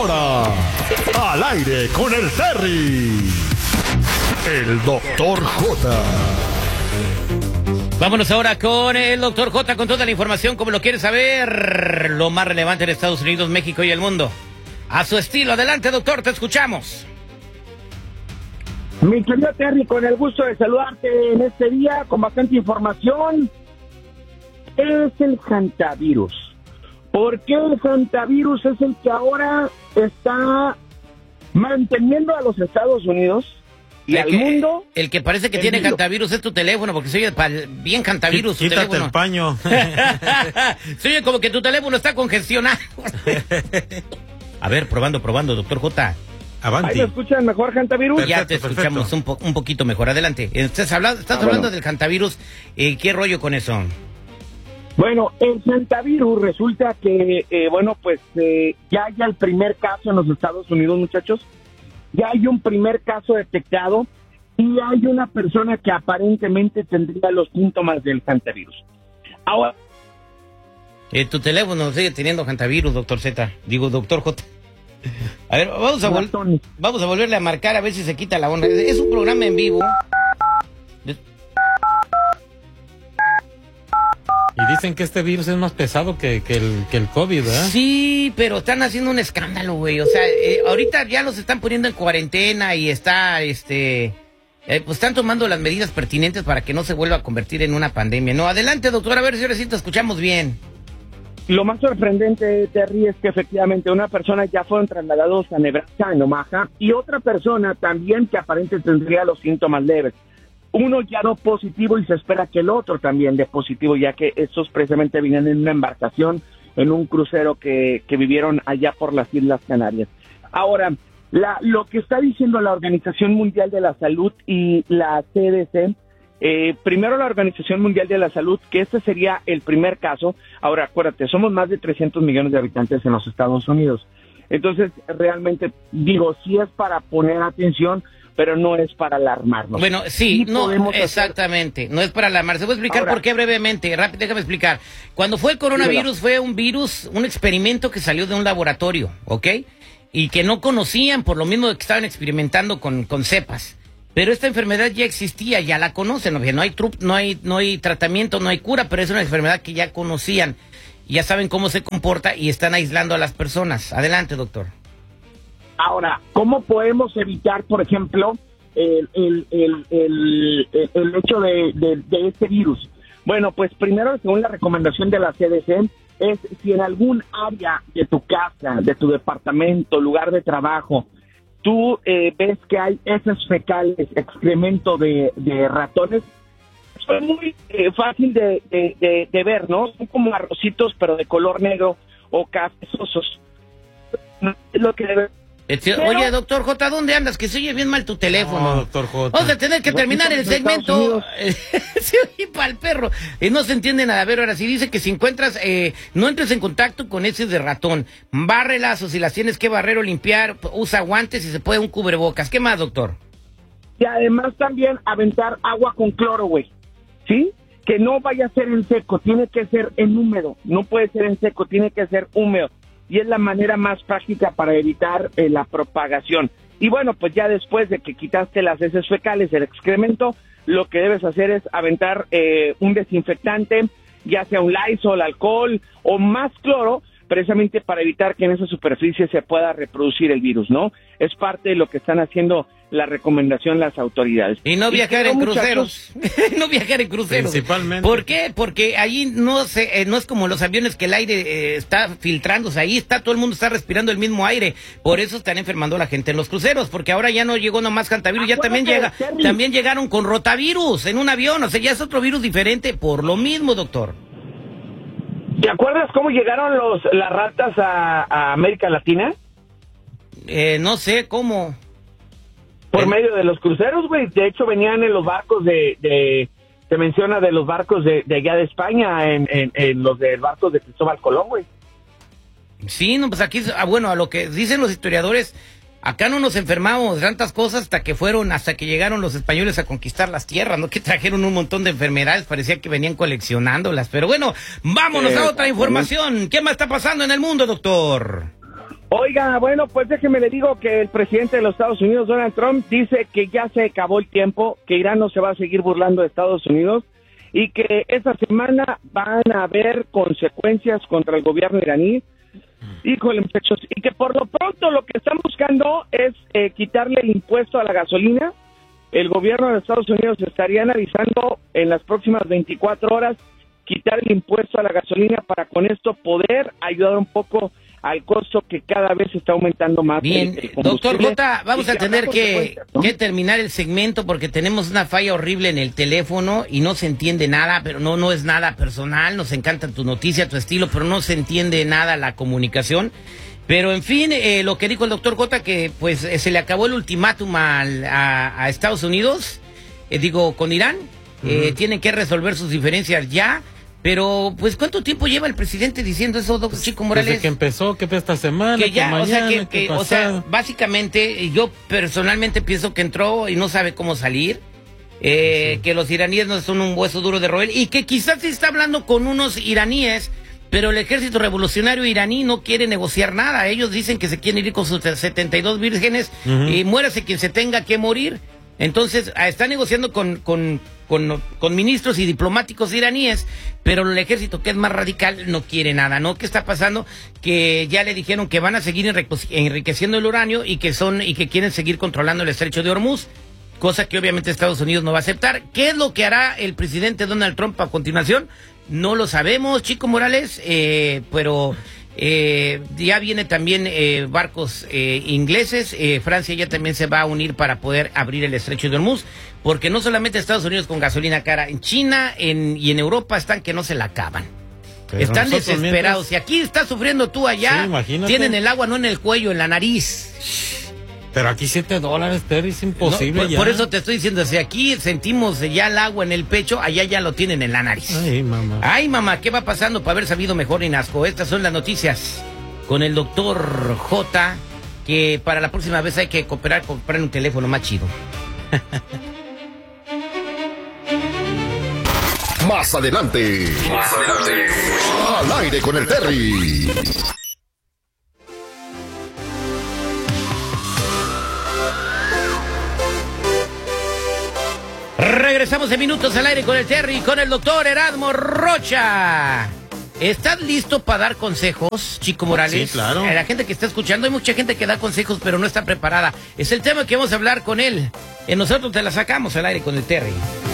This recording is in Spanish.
ahora, al aire con el Terry, el Dr. J. Vámonos ahora con el Dr. J con toda la información como lo quieres saber, lo más relevante en Estados Unidos, México y el mundo. A su estilo, adelante doctor, te escuchamos. Mi querido Terry, con el gusto de saludarte en este día con bastante información. Es el hantavirus. ¿Por qué el hantavirus es el que ahora está manteniendo a los Estados Unidos y al mundo? El que parece que tiene hantavirus es tu teléfono, porque se oye bien hantavirus tu Quítate teléfono. el paño. Se oye como que tu teléfono está congestionado. A ver, probando, doctor J. Avanti. ¿Ahí me escuchan mejor, hantavirus? Perfecto, Ya te escuchamos un poquito mejor. Adelante. Estás hablando del hantavirus. ¿Qué rollo con eso? Bueno, el hantavirus resulta que, ya hay el primer caso en los Estados Unidos, muchachos. Ya hay un primer caso detectado y hay una persona que aparentemente tendría los síntomas del hantavirus. Ahora, Tu teléfono sigue teniendo hantavirus, doctor Z. Digo, doctor J. A ver, vamos a volverle a marcar a ver si se quita la onda. Es un programa en vivo. Y dicen que este virus es más pesado que el COVID, ¿verdad? Sí, pero están haciendo un escándalo, güey. O sea, ahorita ya los están poniendo en cuarentena y pues están tomando las medidas pertinentes para que no se vuelva a convertir en una pandemia. No, adelante, doctor, a ver si ahora sí te escuchamos bien. lo más sorprendente, Terry, es que efectivamente una persona ya fueron trasladados a Nebraska, en Omaha, y otra persona también que aparentemente tendría los síntomas leves. Uno ya dio positivo y se espera que el otro también dé positivo, ya que estos precisamente vienen en una embarcación, en un crucero que vivieron allá por las Islas Canarias. Ahora, lo que está diciendo la Organización Mundial de la Salud y la CDC, primero la Organización Mundial de la Salud, que este sería el primer caso. Ahora, acuérdate, somos más de 300 millones de habitantes en los Estados Unidos. Entonces, realmente, digo, sí es para poner atención, pero no es para alarmarnos. Bueno, sí, no, exactamente, no es para alarmarse. Voy a explicar por qué brevemente, rápido, déjame explicar. Cuando fue el coronavirus, fue un virus, un experimento que salió de un laboratorio, ¿ok? Y que no conocían, por lo mismo que estaban experimentando con cepas. Pero esta enfermedad ya existía, ya la conocen, no hay tratamiento, no hay cura, pero es una enfermedad que ya conocían, ya saben cómo se comporta y están aislando a las personas. Adelante, doctor. Ahora, ¿cómo podemos evitar, por ejemplo, el hecho de este virus? Bueno, pues primero, según la recomendación de la CDC, es si en algún área de tu casa, de tu departamento, lugar de trabajo, tú ves que hay heces fecales, excremento de ratones, es muy fácil de ver, ¿no? Son como arrocitos, pero de color negro o cafezosos. Lo que debe... Oye, doctor J, ¿dónde andas? Que se oye bien mal tu teléfono. No, doctor J. Vamos a tener que terminar el segmento. Se oye para el perro. No se entiende nada. A ver, ahora sí dice que si encuentras, no entres en contacto con heces de ratón. Bárrelas, o si las tienes que barrer o limpiar, usa guantes y se puede un cubrebocas. ¿Qué más, doctor? Y además también aventar agua con cloro, güey. ¿Sí? Que no vaya a ser en seco, tiene que ser en húmedo. No puede ser en seco, tiene que ser húmedo. Y es la manera más práctica para evitar la propagación. Y bueno, pues ya después de que quitaste las heces fecales, el excremento, lo que debes hacer es aventar un desinfectante, ya sea un Lysol, alcohol o más cloro, precisamente para evitar que en esa superficie se pueda reproducir el virus, ¿no? Es parte de lo que están haciendo la recomendación las autoridades. Y no viajar en cruceros. No viajar en cruceros. Principalmente. ¿Por qué? Porque ahí no es como los aviones que el aire está filtrándose. Ahí todo el mundo está respirando el mismo aire. Por eso están enfermando a la gente en los cruceros. Porque ahora ya no llegó nomás hantavirus, ya también llegaron con rotavirus en un avión. O sea, ya es otro virus diferente por lo mismo, doctor. ¿Te acuerdas cómo llegaron las ratas a América Latina? No sé cómo. Por medio de los cruceros, güey. De hecho, venían en los barcos se menciona de los barcos de allá de España, en los de barcos de Cristóbal Colón, güey. Sí, no, pues aquí, bueno, a lo que dicen los historiadores, acá no nos enfermamos de tantas cosas hasta que llegaron los españoles a conquistar las tierras, ¿no? Que trajeron un montón de enfermedades, parecía que venían coleccionándolas. Pero bueno, vámonos a otra información. ¿Qué más está pasando en el mundo, doctor? Oiga, bueno, pues déjeme le digo que el presidente de los Estados Unidos, Donald Trump, dice que ya se acabó el tiempo, que Irán no se va a seguir burlando de Estados Unidos y que esta semana van a haber consecuencias contra el gobierno iraní. Híjole, muchachos, y que por lo pronto lo que están buscando es quitarle el impuesto a la gasolina. El gobierno de Estados Unidos estaría analizando en las próximas 24 horas quitar el impuesto a la gasolina para con esto poder ayudar un poco al costo que cada vez está aumentando más. Bien, doctor Jota, vamos a tener que terminar el segmento porque tenemos una falla horrible en el teléfono y no se entiende nada, pero no es nada personal, nos encanta tu noticia, tu estilo, pero no se entiende nada la comunicación. Pero en fin, lo que dijo el doctor Jota, que pues se le acabó el ultimátum a Estados Unidos, con Irán, tienen que resolver sus diferencias ya. Pero, pues, ¿cuánto tiempo lleva el presidente diciendo eso, doctor Chico Morales? Desde que empezó, que esta semana, que ya, mañana, o sea, básicamente, yo personalmente pienso que entró y no sabe cómo salir, sí. Que los iraníes no son un hueso duro de roer, y que quizás se está hablando con unos iraníes, pero el ejército revolucionario iraní no quiere negociar nada. Ellos dicen que se quieren ir con sus 72 vírgenes y muérase quien se tenga que morir. Entonces, está negociando con ministros y diplomáticos iraníes, pero el ejército, que es más radical, no quiere nada, ¿no? ¿Qué está pasando? Que ya le dijeron que van a seguir enriqueciendo el uranio y que quieren seguir controlando el estrecho de Hormuz, cosa que obviamente Estados Unidos no va a aceptar. ¿Qué es lo que hará el presidente Donald Trump a continuación? No lo sabemos, Chico Morales, pero... ya viene también barcos ingleses. Francia ya también se va a unir para poder abrir el estrecho de Hormuz, porque no solamente Estados Unidos con gasolina cara, en China y en Europa están que no se la acaban. Pero están desesperados. Si aquí estás sufriendo tú, allá tienen el agua no en el cuello, en la nariz. Pero aquí $7, Terry, es imposible. Por eso te estoy diciendo, si aquí sentimos ya el agua en el pecho, allá ya lo tienen en la nariz. Ay, mamá, ¿qué va pasando para haber sabido mejor, Inasco? Estas son las noticias con el doctor J, que para la próxima vez hay que comprar un teléfono más chido. Más adelante. Al aire con el Terry. Regresamos en minutos al aire con el Terry, con el doctor Erasmo Rocha. ¿Estás listo para dar consejos, Chico Morales? Sí, claro. A la gente que está escuchando, hay mucha gente que da consejos, pero no está preparada. Es el tema que vamos a hablar con él. Nosotros te la sacamos al aire con el Terry.